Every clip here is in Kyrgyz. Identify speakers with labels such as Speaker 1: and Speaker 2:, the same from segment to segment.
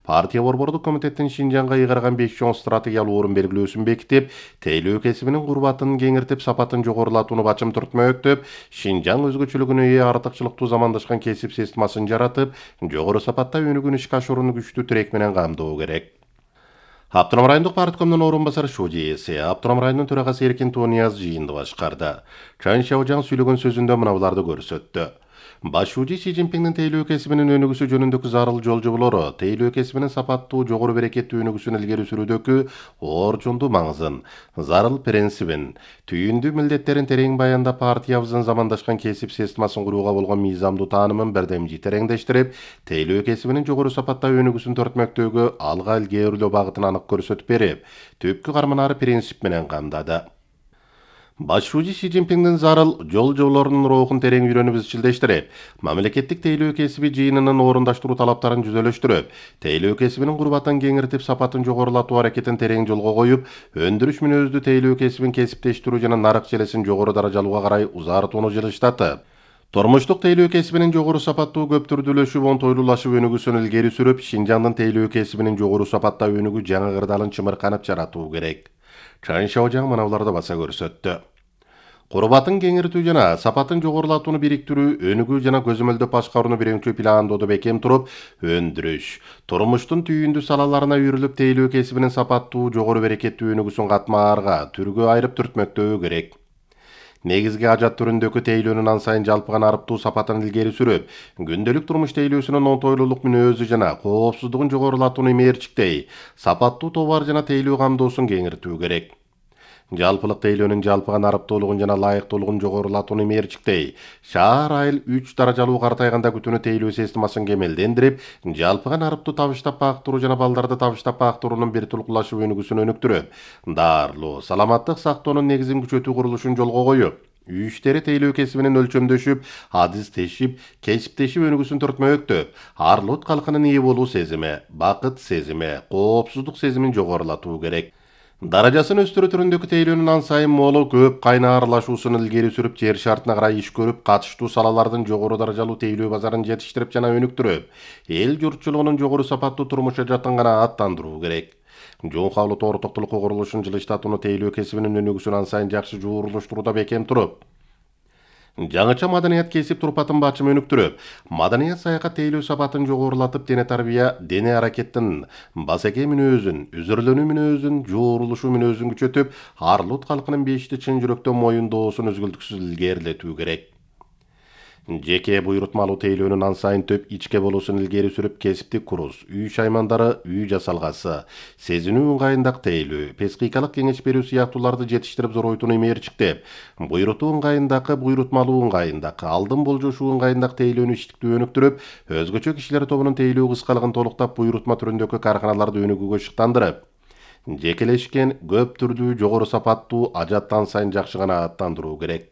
Speaker 1: Партия Борбордук комитеттин Шинжанга ыйгарган 5 чоң стратегиялык орун белгилөөсүн бекитип, тейлөө кесибинин курбатын кеңиртип, сапатын жогорулатууну бачым түртмөктөп, Шинжаң өзгөчөлүгүнө ээ артыкчылыктуу замандашкан кесип системасын жаратып, жогору сапатта өнүгүүнү ишке ашырууну күчтүү тирек менен камдоо керек. Автоном райондук парткомдун орун басары Шуди ээси, Автоном районунун төрагасы Эркин Тонияз жыйынды башкарды. Чан Шаожаң сүйлөгөн сөзүндө мынабуларды көрсөттү. Башчы Си Цзиньпиңдин тейлөө кесибинин өнүгүүсү жөнүндөгү зарыл жол жоболору тейлөө кесибинин сапаттуу жогору берекеттүү өнүгүүсүн илгери сүрүүдөгү орчундуу маңызын, зарыл принцибин, түйүндүү милдеттерин терең баяндап партиябыздын замандашкан кесип системасын курууга болгон мыйзамдуу таанымын бирдемжи тереңдештирип, тейлөө кесибинин жогору сапатта өнүгүүсүн төртмөктөгү алга илгерилөө багытын анык көрсөтүп берип, түпкү карманары принцип менен камдады. Башчы Си Цзиньпиңдин зарыл жол жоболорунун рухун терең үйрөнүп изчилдештирип, мамлекеттик тейлөө кесиби жыйынынын орундаштыруу талаптарын жүзөлөштүрүп, тейлөө кесибинин курбатын кеңиртип, сапатын жогорулатуу аракетин терең жолго коюп, өндүрүш мүнөздүү тейлөө кесибин кесиптештирүү жана нарык желесин жогору даражалууга карай узартууну жылыштатып, тормуштук тейлөө кесибинин жогору сапаттуу көп түрдүүлөшүп, онтойлуулашып өнүгүүсүн илгери сүрүп, Шинжаңдын тейлөө кесибинин жогору сапатта өнүгүү жаңы кырдаалын чымырканып жаратуу керек. Чан Шаожаң мынабуларды баса көрсөттү. Курбатын кеңиртүү жана сапатын жогорулатууну бириктирүү, өнүгүү жана көзөмөлдөп башкарууну биринчи пландоодо бекем туруп, өндүрүш, турмуштун түйүндүү салаларына үйрүлүп, тейлөө кесибинин сапаттуу жогору берекеттүү өнүгүүсүн катмаарга, түргө айырып түртмөктөө керек. Негизги ажат түрүндөгү тейлөөнүн ан сайын жалпыган арыптуу сапатын илгери сүрүп, күндөлүк турмуш тейлөөсүнүн онтойлуулук мүнөзү жана коопсуздугун жогорулатууну имээрчиктей, сапаттуу товар жана тейлөө камдоосун кеңиртүү керек. Жалпылык тейлөөнүн жалпыган арыптуулугун жана ылайыктуулугун жогорулатууну имээрчиктей, шаар айыл 3 даражалуу картайганда күтүүнү тейлөө системасын кемелдендирип, жалпыган арыптуу табыштап бактыруу жана балдарды табыштап бактыруунун бир тулкулашып өнүгүүсүн өнүктүрүп, дарылуу, саламаттык сактоонун негизин күчөтүү курулушун жолго коюп, үй иштери тейлөө кесибинин өлчөмдөшүп, адистешип, кесиптешип өнүгүүсүн төртмөктөп, ар-улут калкынын ээ болуу сезими, бакыт сезими, коопсуздук сезимин жогорулатуу керек. Даражасын өстүрүү түрүндөгү тейлөөнүн ан сайын молу көп кайна аралашуусун илгери сүрүп, жер шартына карай иш көрүп, катыштуу салалардын жогору даражалуу тейлөө базарын жетиштирип жана өнүктүрүп, эл журтчулугунун жогору сапаттуу турмуш ажатын гана аттандыруу керек. Жон кабыл тоор токтолук курулушун жылыштатууну тейлөө кесибинин өнүгүүсүн ан сайын жакшы жуурулуштурууда бекем туруп, жаңыча маданият кесип турпатын бачым өнүктүрүп, маданият саякат тейлөө сапатын жогорулатып, дене тарбия, дене аракеттин басеке мүнөзүн, үзүрлөнүү мүнөзүн, жуурулушуу мүнөзүн күчөтүп, ар-улут калкынын бешти чын жүрөктөн моюндоосун үзгүлтүксүз илгерилетүү керек. Жеке буйрутмалуу тейлөөнүн ан сайын төп ичке болуусун илгери сүрүп, кесиптик курус, үй шаймандары, үй жасалгасы, сезинүү ыңгайындак тейлөө, психикалык кеңеш берүү сыяктууларды жетиштирип зоройтууну имээрчиктеп, буйрутуу ыңгайындакы, буйрутмалуу ыңгайындакы, алдын болжошуу ыңгайындак тейлөөнү иштиктүү өнүктүрүп, өзгөчө кишилер тобунун тейлөө кыскалыгын толуктап, буйрутма түрүндөгү карканаларды өнүгүүгө шыктандырып, жекелешкен, көп түрдүү, жогору сапаттуу ажаттан сайын жакшы гана аттандыруу керек.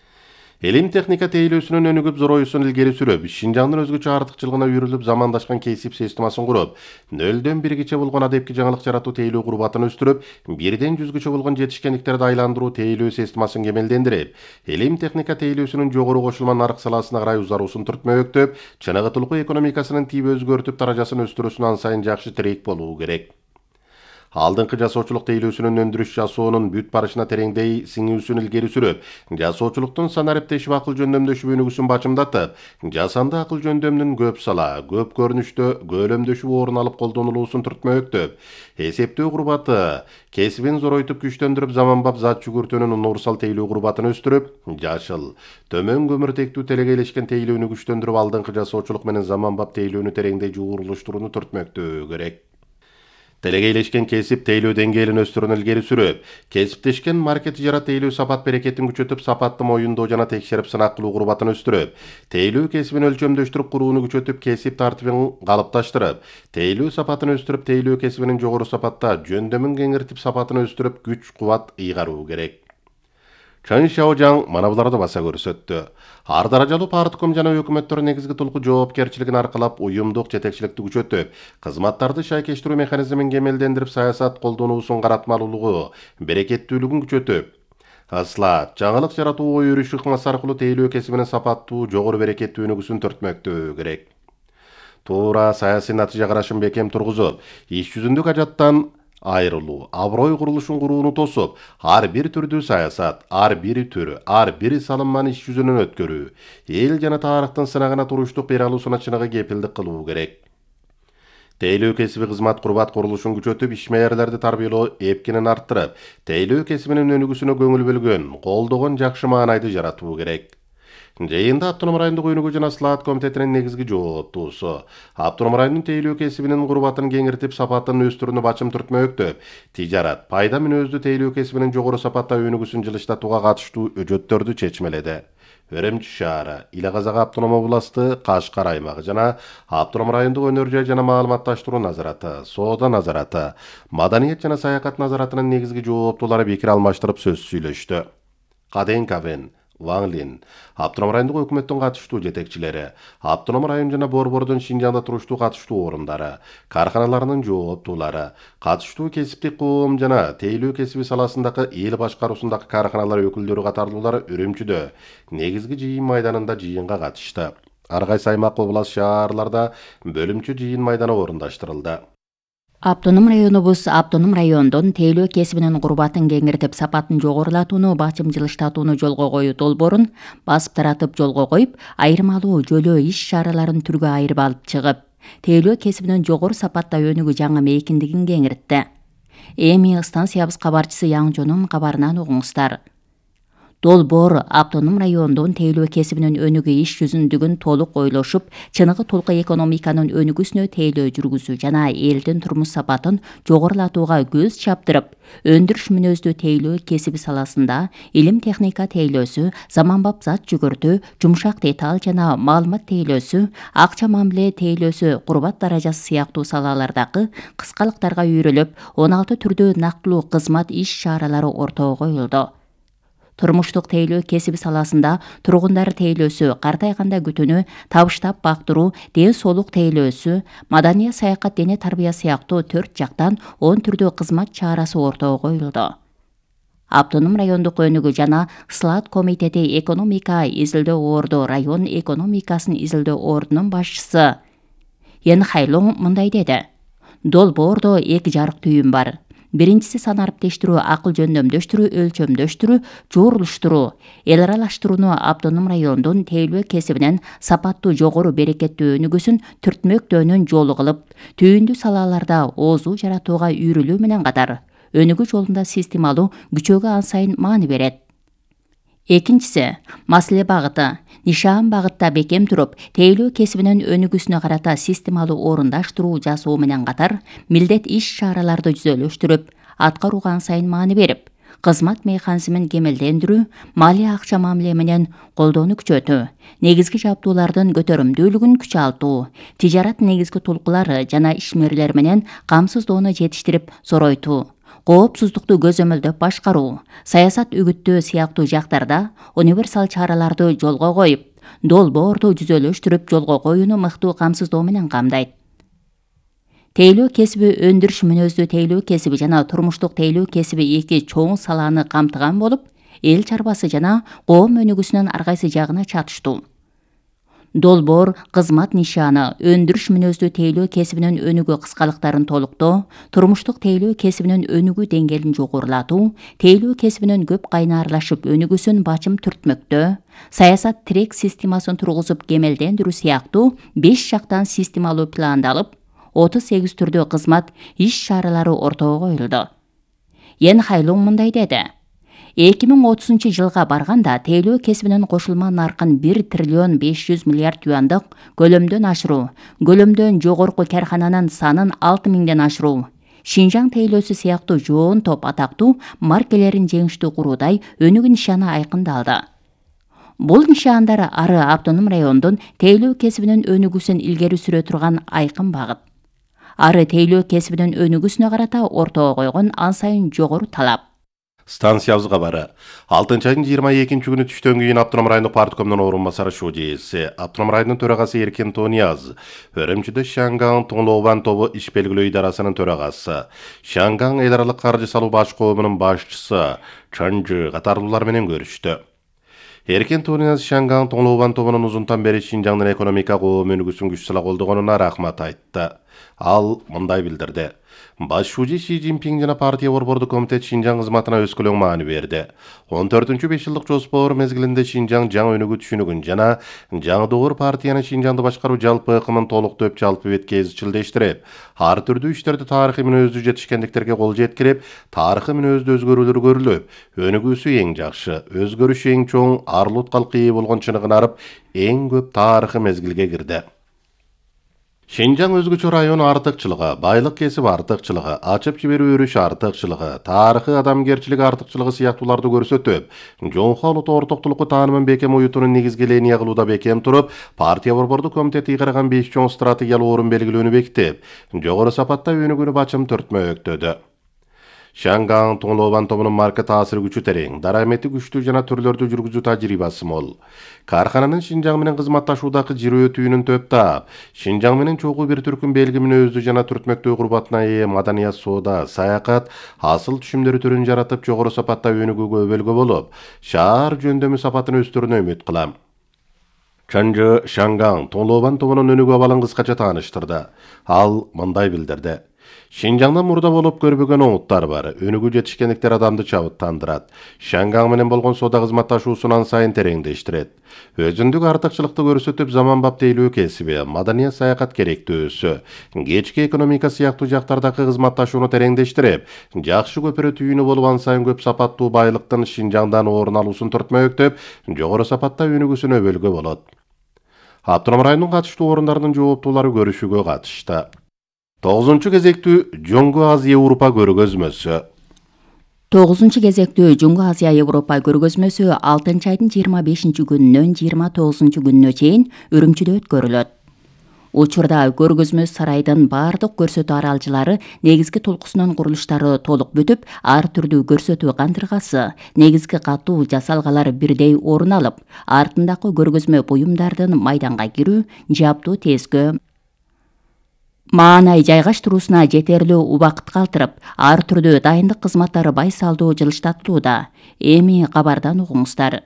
Speaker 1: Элим техника тейлөөсүнүн өнүгүп зороюусун илгери сүрүп, Шинжаңдын өзгөчө артыкчылыгына үйрүлүп, замандашкан кесип системасын куруп, нөлдөн биргиче болгон адепки жаңылык жаратуу тейлөө курбатын өстүрүп, бирден жүзгүчө болгон жетишкендиктерди айландыруу тейлөө системасын кемелдендирип, элим техника тейлөөсүнүн жогору кошулма нарык саласына карай узаруусун түртмөктөп, чыныгытылуу экономикасынын тип өзгөртүп, даражасын өстүрүүсүн ан сайын жакшы тирек болуу керек. Алдыңкы жасоочулук тейлөөсүнүн өндүрүш жасоонун бүт барышына тереңдей сиңүүсүн илгери сүрүп, жасоочулуктун санариптешип акыл жөндөмдөшүп өнүгүүсүн бачымдатып, жасанды акыл жөндөмдүн көп сала, көп көрүнүштө көлөмдөшүп орун алып колдонулуусун түртмөктөп, эсептөө курбаты, кесибин зоройтуп күчтөндүрүп, заманбап зат жүгүртөнүн универсал тейлөө курбатын өстүрүп, жашыл, төмөн көмүртектүү телегейлешкен тейлөөнү күчтөндүрүп, алдыңкы жасоочулук менен заманбап тейлөөнү тереңдей жуурулуштурууну түртмөктөө керек. Телегейлешкен кесип тейлөө деңгээлин өстүрүүнү илгери сүрүп, кесиптешкен маркети жара тейлөө сапат берекетин күчөтүп, сапатты моюндоо жана текшерип сынак кылуу курбатын өстүрүп, тейлөө кесибин өлчөмдөштүрүп курууну күчөтүп, кесип тартибин калыпташтырып, тейлөө сапатын өстүрүп, тейлөө кесибинин жогору сапатта жөндөмүн кеңиртип, сапатын өстүрүп, күч кубат ыйгаруу керек. Чан Шаожаң манабуларды баса көрсөттү. Ар даражалуу партком жана өкмөттөр негизги тулку жоопкерчилигин аркалап, уюмдук жетекчиликти күчөтүп, кызматтарды шайкештирүү механизмин кемелдендирип, саясат колдонуусун каратмалуулугу, берекеттүүлүгүн күчөтүп, ыслаат, жаңылык жаратуу ой өрүш ыкмасы аркылуу тейлөө кесибинин сапаттуу, жогору берекеттүү өнүгүүсүн төртмөктөө керек. Туура саясий натыйжа карашын бекем тургузуп, иш жүзүндө ажаттан айрылуу, аброй курулушун курууну тосуп, ар бир түрдүү саясат, ар бир түрү, ар бир салымманы иш жүзүнөн өткөрүү, эл жана тарыхтын сынагына туруштук бере алуусуна чыныгы кепилдик кылуу керек. Тейлөө кесиби кызмат курбат курулушун күчөтүп, ишмерлерди тарбиялоо эпкинин арттырып, тейлөө кесибинин өнүгүүсүнө көңүл бөлгөн, колдогон жакшы маанайды жаратуу керек. Жыйында Автоном райондук өнүгүү жана слаат комитетинин негизги жооптуусу Автоном районунун тейлөө кесибинин курбатын кеңиртип, сапатын өстүрүүнү бачым түртмөктөп, тижарат, пайда мүнөздүү тейлөө кесибинин жогору сапатта өнүгүүсүн жылыштатууга катыштуу өжөттөрдү чечмеледи. Өрөмчү шаары, Ила Казак автоном областы, Кашкар аймагы жана Автоном райондук өнөр жай жана маалыматташтыруу назараты, соода назараты, маданият жана саякат назаратынын негизги жооптуулары пикир алмаштырып сөз сүйлөштү. Каден Кабен, Ван Лин, Автоном райондук өкмөттүн катыштуу жетекчилери, Автоном район жана Борбордун Шинжаңда туруштуу катыштуу орундары, карканаларынын жооптуулары, катыштуу кесиптик коом жана тейлөө кесиби саласындагы эл башкаруусундагы карканалар өкүлдөрү катарлуулары Үрүмчүдө негизги жыйын майданында жыйынга катышты. Ар кайсы аймак, област, шаарларда бөлүмчө жыйын майданы орундаштырылды.
Speaker 2: Автоном районубуз автоном райондон тейлөө кесибинин курбатын кеңиртип, сапатын жогорулатууну, бачым жылыштатууну жолго коюу долбоорун басып таратып жолго коюп, айырмалуу жөлөө иш-чараларын түргө айырып алып чыгып, тейлөө кесибинин жогору сапатта өнүгүү жаңы мейкиндигин кеңиртти. Эми станциябыз кабарчысы Яң Жонун кабарынан угуңуздар. Долбоор автоном райондун тейлөө кесибинин өнүгүү иш жүзүндүгүн толук ойлошуп, чыныгы толку экономиканын өнүгүүсүнө тейлөө жүргүзүү жана элдин турмуш сапатын жогорулатууга көз чаптырып, өндүрүш мүнөздүү тейлөө кесиби саласында илим техника тейлөөсү, заманбап зат жүгүртүү, жумшак деталь жана маалымат тейлөөсү, акча мамиле тейлөөсү, курбат даражасы сыяктуу салалардагы кыскалыктарга үйрөлүп, 16 түрдүү нактылуу кызмат иш-чаралары ортого коюлду. Турмуштук тейлөө кесиби саласында тургундар тейлөөсү, картайганда күтүүнү табыштап бактыруу, ден соолук тейлөөсү, маданият, саякат, дене тарбия сыяктуу 4 жактан 10 түрдүү кызмат чарасы ортого коюлду. Автоном райондук өнүгүү жана слаат комитети экономика изилдөө орду район экономикасын изилдөө ордунун башчысы Ен Хайлоң мындай деди. Долбоордо 2 жарык түйүн бар. Биринчиси санариптештирүү, акыл жөндөмдөштүрүү, өлчөмдөштүрүү, жуурулуштуруу, эл аралаштырууну автоном райондун тейлөө кесибинен сапаттуу, жогору берекеттүү өнүгүүсүн түртмөктөөнүн жолу кылып, түйүндүү салаларда оозуу жаратууга үйрүлүү менен катар, өнүгүү жолунда системалуу күчөөгө ансайын маани берет. Экинчиси, маселе багыты, нишан багытта бекем туруп, тейлөө кесибинин өнүгүүсүнө карата системалуу орундаштыруу жасоо менен катар, милдет иш-чараларды жүзөлөштүрүп, аткарууга ансайын маани берип, кызмат механизмин кемелдендирүү, малия акча мамиле менен колдоону күчөтүү, негизги жабдуулардын көтөрүмдүүлүгүн күчалтуу, тижарат негизги толкулары жана ишмерлер менен камсыздоону жетиштирип соройтуу, коопсуздукту көзөмөлдөп башкаруу, саясат үгүттөө сыяктуу жактарда универсал чараларды жолго коюп, долбоорду жүзөлөштүрүп жолго коюуну мыктуу камсыздоо менен камдайт. Тейлөө кесиби өндүрүш мүнөздүү тейлөө кесиби жана турмуштук тейлөө кесиби 2 чоң саланы камтыган болуп, эл чарбасы жана коом өнүгүүсүнүн ар кайсы жагына чатыштуу. Долбоор кызмат нишаны өндүрүш мүнөздүү тейлөө кесибинин өнүгүү кыскалыктарын толуктоо, турмуштук тейлөө кесибинин өнүгүү деңгээлин жогорулатуу, тейлөө кесибинин көп кайнарлашып өнүгүүсүн бачым түртмөктөө, саясат тирек системасын тургузуп кемелдендирүү сыяктуу 5 жактан системалуу пландалып, 38 түрдүү кызмат иш-чаралары ортого коюлду. Ен Хайлоң мындай деди. 2030 жылга барганда тейлөө кесибинин кошулма наркын 1 триллион 500 миллиард юандык көлөмдөн ашыруу, көлөмдөн жогорку кархананын санын 6000ден ашыруу, Шинжаң тейлөөсү сыяктуу жоон топ атактуу маркелерин жеңиштүү куруудай өнүгүү нишаны айкындалды. Бул нишандар ары автоном райондун тейлөө кесибинин өнүгүүсүн илгери сүрө турган айкын багыт. Ары тейлөө кесибинин өнүгүүсүнө карата ортого койгон ансайын жогору талап.
Speaker 1: Станциябыз кабары. 6 айдын 22 күнү түштөн кийин Автоном райондук парткомдун орун басары ШУЖС, Автоном районунун төрагасы Эркин Тонияз, Өрөмчүдө Шаңгаң Тоңлообан тобу иш белгилөө идарасынын төрагасы, Шаңгаң эл аралык каржы салуу баш коомунун башчысы Чанжы катарлуулар менен көрүштү. Эркен Туниаз Шангаң Тоңлообан тобунун узунтан бери Шинжаңдын экономика коом өнүгүүсүн күчсүлө колдогонуна рахмат айтты. Ал мындай билдирди. Баш шужи Ши Цзиньпин жана партия борбордук комитет Шинжаң кызматына өскөлөң маани берди. 14-5 жылдык жоспор мезгилинде Шинжаң жаңы өнүгүү түшүнүгүн жана жаңы догур партиянын Шинжаңды башкаруу жалпы ыкымын толуктоп жалпы бетке изчилдештирип, ар түрдүү иштерди тарыхый мүнөздүү жетишкендиктерге кол жеткирип, тарыхый мүнөздүү өзгөрүүлөр көрүлүп, өнүгүүсү эң жакшы, өзгөрүшү эң чоң, арлут калкы ээ болгон чыныгын арып, эң көп тарыхый мезгилге кирди. Шинжаң өзгөчө район артыкчылыгы, байлык кесип артыкчылыгы, ачып жиберүү өрүш артыкчылыгы, тарыхый адамгерчилик артыкчылыгы сыяктууларды көрсөтүп, жоңхо улут ортоктулукку таанымын бекем уютунун негизги линия кылууда бекем туруп, партия борбордук комитети ыйгарган 5 чоң стратегиялык орун белгилөөнү бекитип, жогору сапатта өнүгүүнү бачым түртмөктөдү. Шангаң Тоңлообан тобунун марка таасири күчү терең, дарамети күчтүү жана түрлөрдү жүргүзүү тажрыйбасы мол. Кархананын Шинжаң менен кызматташуудагы жирөө түйүнүн төп таап, Шинжаң менен чогуу бир түркүн белги мүнөздүү жана түртмөктүү курбатына ээ маданият, соода, саякат, асыл түшүмдөрү түрүн жаратып жогору сапатта өнүгүүгө өбөлгө болуп, шаар жөндөмү сапатын өстүрүүнү үмүт кылам. Чанжы Шангаң Тоңлообан тобунун өнүгүү абалын кыскача тааныштырды. Ал мындай билдирди. Шинжаңда мурда болуп көрбөгөн оңуттар бар. Өнүгүү жетишкендиктер адамды чабыттандырат. Шангаң менен болгон соода кызматташуусун ан сайын тереңдештирет. Өзүндүк артыкчылыкты көрсөтүп, заманбап тейлөө кесиби, маданият, саякат керектөөсү, кечки экономика сыяктуу жактардагы кызматташууну тереңдештирип, жакшы көпүрө түйүнү болуп ан сайын көп сапаттуу байлыктын Шинжаңдан орун алуусун түртмөктөп, жогору сапатта өнүгүүсүн өбөлгө болот. Автоном районунун катыштуу орундарынын жооптуулары көрүшүүгө катышты. 9 кезектүү Жоңго Азия Европа көргөзмөсү.
Speaker 2: 9 кезектүү Жоңго Азия Европа көргөзмөсү 6 айдын 25 күнүнөн 29 күнүнө чейин Үрүмчүдө өткөрүлөт. Учурда көргөзмө сарайдын бардык көрсөтүү аралжылары негизги толкусунун курулуштары толук бүтүп, ар түрдүү көрсөтүү кандыргасы, негизги катуу жасалгалар бирдей орун алып, артындагы көргөзмө буюмдардын майданга кирүү, жаптуу тескөө, маанай жайгаштыруусуна жетерлүү убакыт калтырып, ар түрдүү дайындык кызматтары байсалдуу жылыштатылууда. Эми кабардан угуңуздар.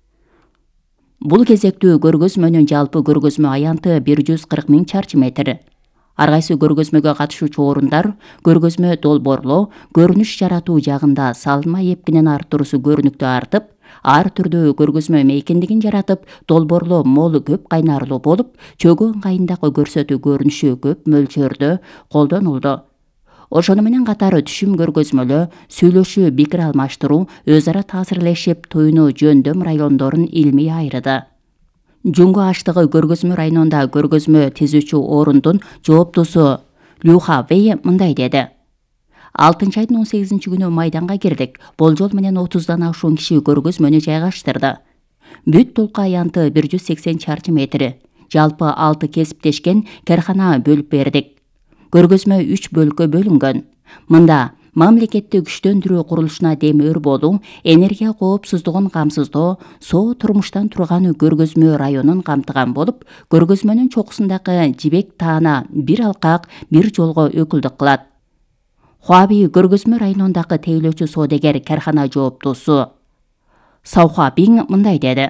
Speaker 2: Бул кезектүү көргөзмөнүн жалпы көргөзмө аянты 140 000 чарчы метр. Ар кайсы көргөзмөгө катышуучу орундар көргөзмө долбоорлоо, көрүнүш жаратуу жагында салынма эпкинин арттыруусу көрүнүктүү артып, ар түрдүү көргөзмө мейкиндигин жаратып, долбоорлоо мол көп кайнарлуу болуп, чөгөө ыңгайындагы көрсөтүү көрүнүшү көп мөлчөрдө колдонулду. Ошону менен катары түшүм көргөзмөлөө, сүйлөшүү, пикир алмаштыруу, өз ара таасирлешип, туюну жөндөм райондорун илмий айырды. Жоңго аштыгы көргөзмө районунда көргөзмө түзүүчү орундун жооптусу Люха Вэй мындай деди. 6 айдын 18 күнү майданга кирдик. Болжол менен 30дан ашуун киши көргөзмөнү жайгаштырды. Бүт толку аянты 180 чарчы метр. Жалпы 6 кесиптешкен кархана бөлүп бердик. Көргөзмө 3 бөлккө бөлүнгөн. Мында мамлекетти күчтөндүрүү курулушуна демөөр болуу, энергия коопсуздугун камсыздоо, соо турмуштан турган көргөзмө районун камтыган болуп, көргөзмөнүн чокусундагы жибек таана бир алкак бир жолго өкүлдүк кылат. Хуаби көргөзмө районундагы тейлөөчү соодагер кархана жооптусу Саухабин мындай деди.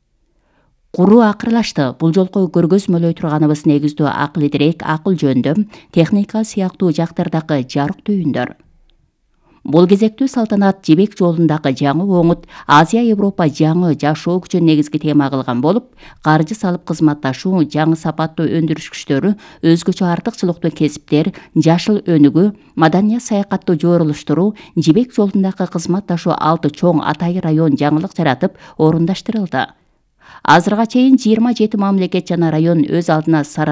Speaker 2: Куруу акырлашты. Бул жолку көргөзмөлөй турганыбыз негиздүү акыл идирек, акыл жөндөм, техника сыяктуу жактардагы жарык түйүндөр. Бул кезектүү салтанат жибек жолундагы жаңы оңут, Азия Европа жаңы жашоо күчүн негизги тема кылган болуп, каржы салып кызматташуу, жаңы сапаттуу өндүрүш күчтөрү, өзгөчө артыкчылыктуу кесиптер, жашыл өнүгүү, маданият саякаттуу жорулуштуруу, жибек жолундагы кызматташуу 6 чоң атайы район жаңылык жаратып, орундаштырылды. Азырга чейин 27 мамлекет жана район өз алдына